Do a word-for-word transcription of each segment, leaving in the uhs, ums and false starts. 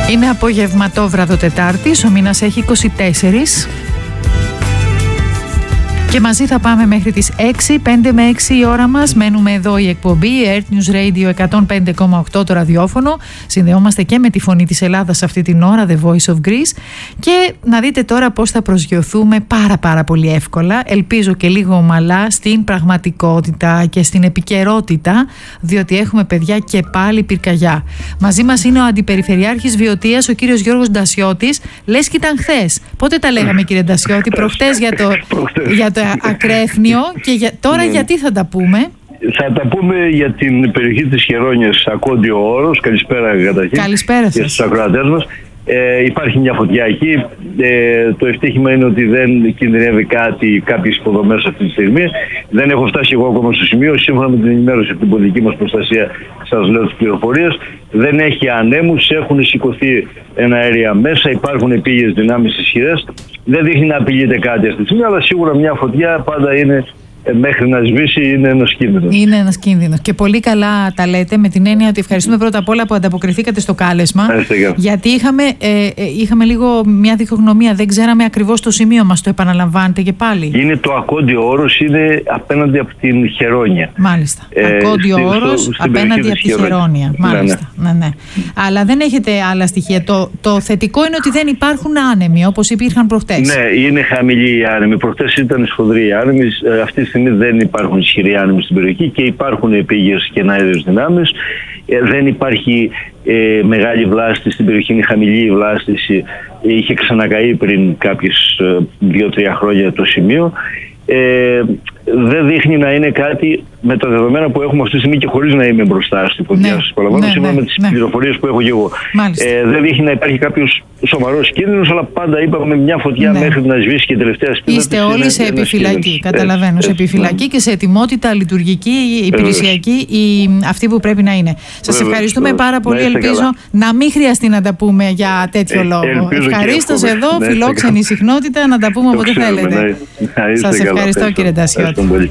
Είναι απογευματόβραδο Τετάρτης, ο μήνας έχει είκοσι τέσσερα και μαζί θα πάμε μέχρι τις έξι, πέντε με έξι η ώρα μας. Μένουμε εδώ η εκπομπή Earth News Radio εκατόν πέντε κόμμα οκτώ το ραδιόφωνο. Συνδεόμαστε και με τη Φωνή της Ελλάδας αυτή την ώρα, The Voice of Greece. Και να δείτε τώρα πώς θα προσγειωθούμε πάρα πάρα πολύ εύκολα, ελπίζω και λίγο ομαλά, στην πραγματικότητα και στην επικαιρότητα, διότι έχουμε παιδιά και πάλι πυρκαγιά. Μαζί μας είναι ο Αντιπεριφερειάρχης Βιωτίας, ο κύριος Γιώργος Ντασιώτης. Λες και ήταν χθες. Πότε τα λέγαμε, κύριε Ντασιώτη? Προχτές για το, για το ακρέφνιο. Και για, τώρα ναι. Γιατί θα τα πούμε? Θα τα πούμε για την περιοχή της Χερόνιας, Ακόντιο Όρος. Καλησπέρα καταρχήν. Καλησπέρα σας. Και στους ακροατές μας. Ε, υπάρχει μια φωτιά εκεί. Ε, το ευτύχημα είναι ότι δεν κινδυνεύει κάτι, κάποιες υποδομές αυτή τη στιγμή. Δεν έχω φτάσει εγώ ακόμα στο σημείο. Σύμφωνα με την ενημέρωση από την πολιτική μας προστασία, σας λέω τις πληροφορίες, δεν έχει ανέμους, έχουν σηκωθεί εναέρια μέσα, υπάρχουν επίγειες δυνάμεις ισχυρές. Δεν δείχνει να απειλείται κάτι αυτή τη στιγμή, αλλά σίγουρα μια φωτιά πάντα είναι, μέχρι να σβήσει, είναι ένας κίνδυνος. Είναι ένας κίνδυνος. Και πολύ καλά τα λέτε, με την έννοια ότι ευχαριστούμε πρώτα απ' όλα που ανταποκριθήκατε στο κάλεσμα. Γιατί είχαμε, ε, είχαμε λίγο μια διχογνωμία, δεν ξέραμε ακριβώς το σημείο μας. Το επαναλαμβάνετε και πάλι? Είναι το Ακόντιο Όρος, είναι απέναντι από την Χερόνια. Μάλιστα. Ε, Ακόντιο Όρος απέναντι από τη Χερόνια. Μάλιστα. Ναι, ναι. Ναι, ναι. Αλλά δεν έχετε άλλα στοιχεία. Το, το θετικό είναι ότι δεν υπάρχουν άνεμοι όπως υπήρχαν προχτές. Ναι, είναι χαμηλή η άνεμη. Προχτές ήταν σφοδρή η άνεμη. Αυτή τη στιγμή δεν υπάρχουν ισχυροί άνεμοι στην περιοχή και υπάρχουν επίγειες και εναέριες δυνάμεις. Ε, δεν υπάρχει ε, μεγάλη βλάστηση στην περιοχή, είναι χαμηλή η βλάστηση. Είχε ξανακαεί πριν κάποιες δύο-τρία χρόνια το σημείο. Ε, δεν δείχνει να είναι κάτι με τα δεδομένα που έχουμε αυτή τη στιγμή και χωρίς να είμαι μπροστά στην ποδιά σας. Παραλαμβάνω, σύμφωνα με τις ναι. πληροφορίες που έχω και εγώ. Ε, δεν δείχνει να υπάρχει κάποιος σοβαρός κίνδυνος, αλλά πάντα είπαμε μια φωτιά ναι. μέχρι να σβήσει και η τελευταία σπίνα. Είστε όλοι είναι, σε επιφυλακή, καταλαβαίνω. Έτσι, σε επιφυλακή ναι. και σε ετοιμότητα λειτουργική, υπηρεσιακή, η, αυτή που πρέπει να είναι. Σας ευχαριστούμε βέβαια. πάρα πολύ. Ελπίζω καλά. να μην χρειαστεί να τα πούμε για τέτοιο ε, λόγο. Ευχαρίστως εδώ, ναι, φιλόξενη συχνότητα, να τα πούμε όποτε θέλετε. Σας ευχαριστώ, κύριε Ντασιώτη.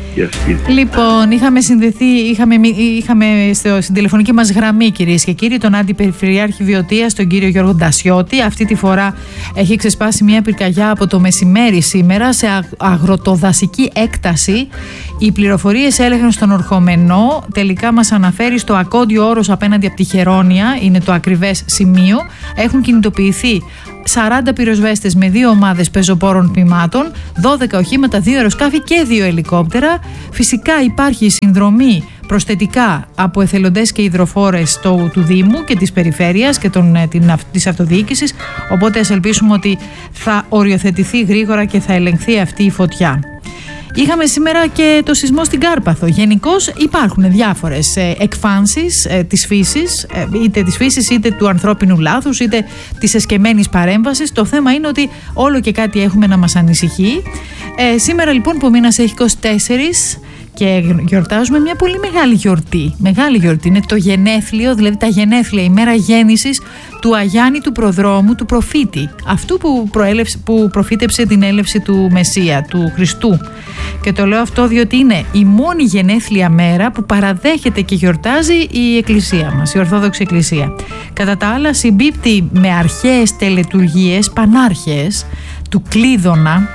Λοιπόν, είχαμε συνδεθεί, είχαμε, είχαμε στο, στην τηλεφωνική μας γραμμή, κυρίες και κύριοι, τον Αντιπεριφερειάρχη Βιωτίας, τον κύριο Γιώργο Ντασιώτη. Αυτή τη φορά έχει ξεσπάσει μια πυρκαγιά από το μεσημέρι σήμερα σε αγροτοδασική έκταση. Οι πληροφορίες έλεγαν στον ορχομενό, τελικά μας αναφέρει στο Ακόντιο Όρος απέναντι από τη Χερόνια, είναι το ακριβές σημείο. Έχουν κινητοποιηθεί σαράντα πυροσβέστες με δύο ομάδες πεζοπόρων τμήματων, δώδεκα οχήματα, δύο αεροσκάφη και δύο ελικόπτερα. Φυσικά υπάρχει συνδρομή προσθετικά από εθελοντές και υδροφόρες του, του Δήμου και της Περιφέρειας και των, την, της Αυτοδιοίκησης, οπότε ας ελπίσουμε ότι θα οριοθετηθεί γρήγορα και θα ελεγχθεί αυτή η φωτιά. Είχαμε σήμερα και το σεισμό στην Κάρπαθο. Γενικώς υπάρχουν διάφορες ε, εκφάνσεις ε, της φύσης, ε, είτε της φύσης είτε του ανθρώπινου λάθους, είτε της εσκεμμένης παρέμβασης. Το θέμα είναι ότι όλο και κάτι έχουμε να μας ανησυχεί. Ε, σήμερα λοιπόν που ο μήνας έχει είκοσι τέσσερα και γιορτάζουμε μια πολύ μεγάλη γιορτή. Μεγάλη γιορτή. Είναι το γενέθλιο, δηλαδή τα γενέθλια, η μέρα γέννησης του Αγιάννη του Προδρόμου, του προφήτη. Αυτού που, που προφήτεψε την έλευση του Μεσσία, του Χριστού. Και το λέω αυτό διότι είναι η μόνη γενέθλια μέρα που παραδέχεται και γιορτάζει η Εκκλησία μας, η Ορθόδοξη Εκκλησία. Κατά τα άλλα συμπίπτει με αρχαίες τελετουργίες, πανάρχαιες, του Κλείδωνα,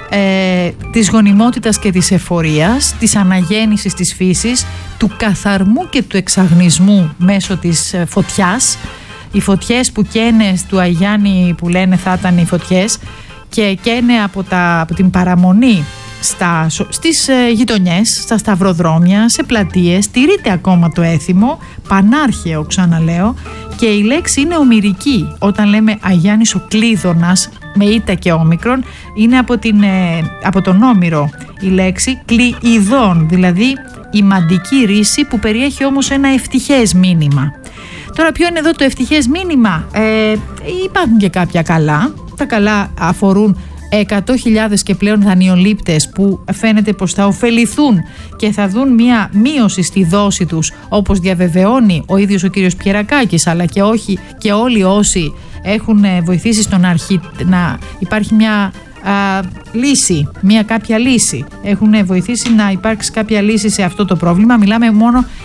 Ε, της γονιμότητας και της εφορίας, της αναγέννησης της φύσης, του καθαρμού και του εξαγνισμού μέσω της ε, φωτιάς. Οι φωτιές που καίνε του Αγιάννη, που λένε θα ήταν οι φωτιές, και καίνε από, τα, από την παραμονή στα, στις ε, γειτονιές, στα σταυροδρόμια, σε πλατείες. Τηρείται ακόμα το έθιμο, πανάρχαιο ξαναλέω, και η λέξη είναι ομηρική. Όταν λέμε Αγιάννης ο Κλείδωνας με ήτα και όμικρον, είναι από, την, ε, από τον Όμηρο η λέξη κλειειδών, δηλαδή η μαντική ρίση που περιέχει όμως ένα ευτυχές μήνυμα. Τώρα ποιο είναι εδώ το ευτυχές μήνυμα? Ε, υπάρχουν και κάποια καλά. Τα καλά αφορούν εκατό χιλιάδες και πλέον δανειολήπτες που φαίνεται πως θα ωφεληθούν και θα δουν μια μείωση στη δόση τους, όπως διαβεβαιώνει ο ίδιος ο κύριος Πιερακάκης, αλλά και, όχι, και όλοι όσοι έχουν βοηθήσει στον αρχή να υπάρχει μια α, λύση, μια κάποια λύση. Έχουν βοηθήσει να υπάρξει κάποια λύση σε αυτό το πρόβλημα. Μιλάμε μόνο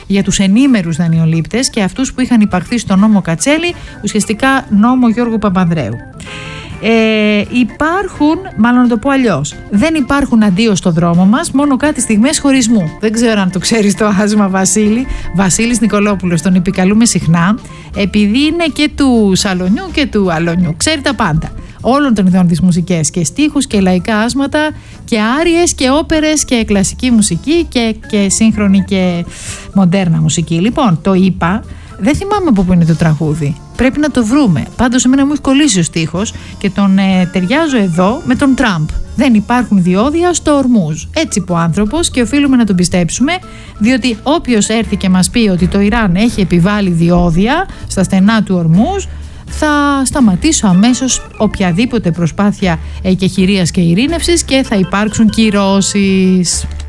για τους ενήμερους δανειολήπτες και αυτούς που είχαν υπαχθεί στο νόμο Κατσέλη, ουσιαστικά νόμο Γιώργου Παπανδρέου. Ε, υπάρχουν, μάλλον να το πω αλλιώς, δεν υπάρχουν αντίο στο δρόμο μας, μόνο κάτι στιγμές χωρισμού. Δεν ξέρω αν το ξέρεις το άσμα, Βασίλη. Βασίλης Νικολόπουλος, τον επικαλούμε συχνά, επειδή είναι και του σαλονιού και του αλονιού. Ξέρει τα πάντα. Όλων των ειδών της μουσικής, και στίχους και λαϊκά άσματα και άριες και όπερες και κλασική μουσική και, και σύγχρονη και μοντέρνα μουσική. Λοιπόν, το είπα. Δεν θυμάμαι από πού είναι το τραγούδι. Πρέπει να το βρούμε. Πάντως εμένα μου έχει κολλήσει ο στίχος και τον ε, ταιριάζω εδώ με τον Τραμπ. Δεν υπάρχουν διόδια στο Ορμούζ. Έτσι είπε ο άνθρωπος και οφείλουμε να τον πιστέψουμε, διότι όποιος έρθει και μας πει ότι το Ιράν έχει επιβάλει διόδια στα στενά του Ορμούζ, θα σταματήσω αμέσως οποιαδήποτε προσπάθεια εκεχηρίας και ειρήνευσης και θα υπάρξουν κυρώσεις.